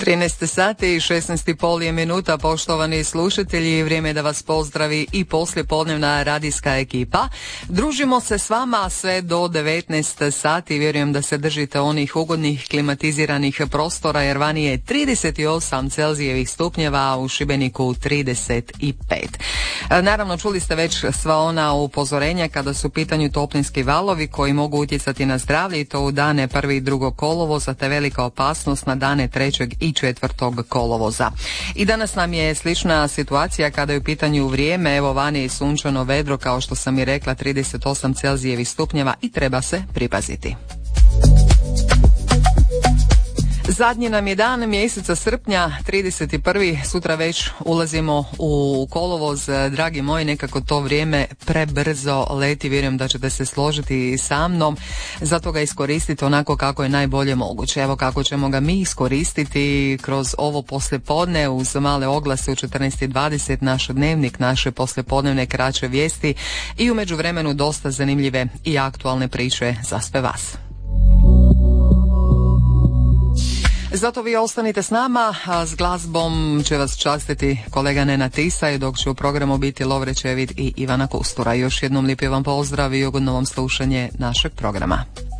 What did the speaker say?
13 sati i 16,5 je minuta, poštovani slušatelji, vrijeme je da vas pozdravi i poslijepodnevna radijska ekipa. Družimo se s vama sve do 19 sati, vjerujem da se držite onih ugodnih klimatiziranih prostora, jer vani je 38 Celzijevih stupnjeva, a u Šibeniku 35. Naravno, čuli ste već sva ona upozorenja kada su u pitanju toplinski valovi koji mogu utjecati na zdravlje, i to u dane 1. i 2. kolovoza, te velika opasnost na dane 3. i 4. kolovoza. I danas nam je slična situacija kada je u pitanju vrijeme. Evo, vani je sunčano, vedro, kao što sam i rekla, 38 Celzijevih stupnjeva i treba se pripaziti. Zadnji nam je dan mjeseca srpnja, 31. Sutra već ulazimo u kolovoz. Dragi moji, nekako to vrijeme prebrzo leti, vjerujem da ćete se složiti sa mnom, zato ga iskoristite onako kako je najbolje moguće. Evo kako ćemo ga mi iskoristiti kroz ovo poslijepodne uz male oglase u 14:20, naš dnevnik, naše poslijepodnevne kraće vijesti i u međuvremenu dosta zanimljive i aktualne priče za sve vas. Zato vi ostanite s nama, a s glazbom će vas častiti kolega Nenad Tisaj, dok će u programu biti Lovre Čevid i Ivana Kustura. Još jednom lijepi vam pozdrav i ugodno vam slušanje našeg programa.